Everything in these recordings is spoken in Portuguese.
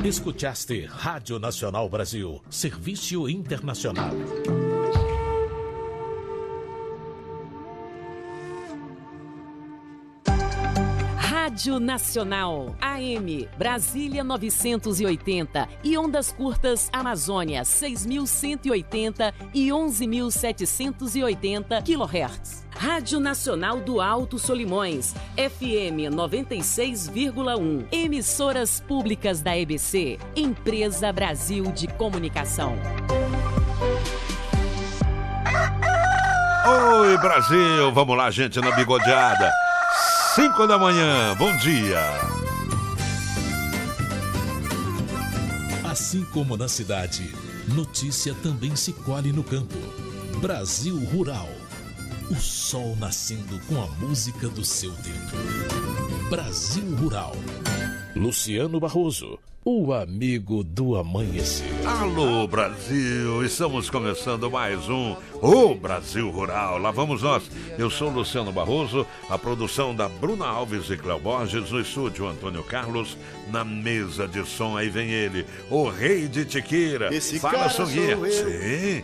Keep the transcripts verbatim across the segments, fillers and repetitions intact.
Escutaste Rádio Nacional Brasil, Serviço Internacional. Rádio Nacional, A M, Brasília novecentos e oitenta e ondas curtas Amazônia seis mil cento e oitenta e onze mil setecentos e oitenta quilohertz. Rádio Nacional do Alto Solimões, F M noventa e seis vírgula um. Emissoras públicas da E B C, Empresa Brasil de Comunicação. Oi, Brasil! Vamos lá, gente, na bigodeada. Cinco da manhã, bom dia. Assim como na cidade, notícia também se colhe no campo. Brasil Rural. O sol nascendo com a música do seu tempo. Brasil Rural. Luciano Barroso, o amigo do amanhecer. Alô, Brasil! Estamos começando mais um O Brasil Rural. Lá vamos nós. Eu sou Luciano Barroso, a produção da Bruna Alves e Cléo Borges, no estúdio Antônio Carlos, na mesa de som. Aí vem ele, o rei de Tiqueira. Esse Fala, cara Songuinha. sou eu. Sim.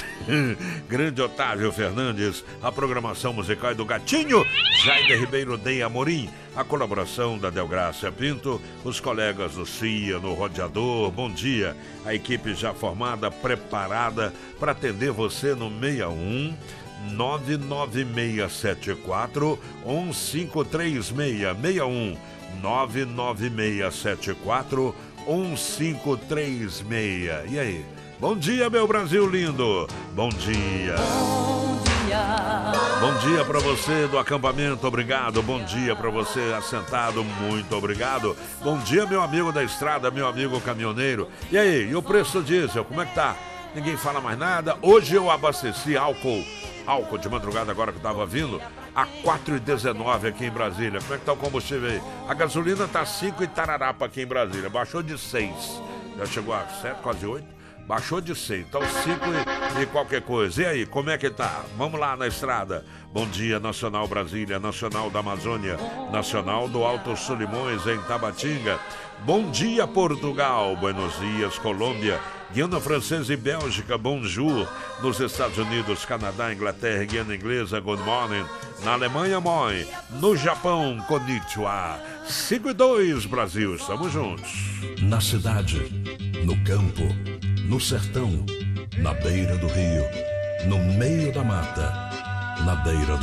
Grande Otávio Fernandes, a programação musical é do Gatinho, Jair Ribeiro de Amorim, a colaboração da Delgrácia Pinto, os colegas do C I A no Rodeador, bom dia, a equipe já formada, preparada para atender você no seis um nove nove seis sete quatro um cinco três seis, seis um nove nove seis sete quatro um cinco três seis. E aí? Bom dia, meu Brasil lindo. Bom dia. Bom dia. Bom dia para você do acampamento, obrigado. Bom dia para você assentado, muito obrigado. Bom dia, meu amigo da estrada, meu amigo caminhoneiro. E aí, e o preço do diesel, como é que tá? Ninguém fala mais nada. Hoje eu abasteci álcool, álcool de madrugada agora que eu tava vindo, a quatro e dezenove aqui em Brasília. Como é que tá o combustível aí? A gasolina tá cinco e tararapa aqui em Brasília, baixou de seis. Já chegou a sete, quase oito. Baixou de cem, então cinco e, e qualquer coisa. E aí, como é que tá? Vamos lá na estrada. Bom dia, Nacional Brasília, Nacional da Amazônia, Nacional do Alto Solimões, em Tabatinga. Bom dia, Portugal. Buenos dias, Colômbia, Guiana Francesa e Bélgica, bonjour. Nos Estados Unidos, Canadá, Inglaterra, Guiana Inglesa, good morning. Na Alemanha, moi. No Japão, konnichiwa. cinco e dois, Brasil, estamos juntos. Na cidade, no campo, no sertão, na beira do rio, no meio da mata, na beira do